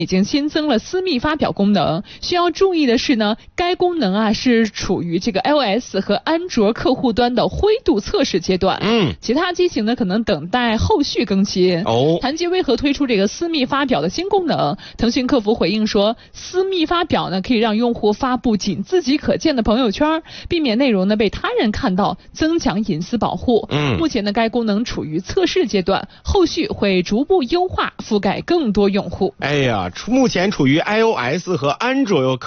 已经新增了私密发表功能。需要注意的是呢，该功能是处于这个 iOS 和安卓客户端的灰度测试阶段。其他机型呢可能等待后续更新。谈及为何推出这个私密发表的新功能，腾讯客服回应说，私密发表呢可以让用户发布仅自己可见的朋友圈，避免内容呢被他人看到，增强隐私保护。目前呢该功能处于测试阶段，后续会逐步优化，覆盖更多用户。 目前处于 iOS 和安卓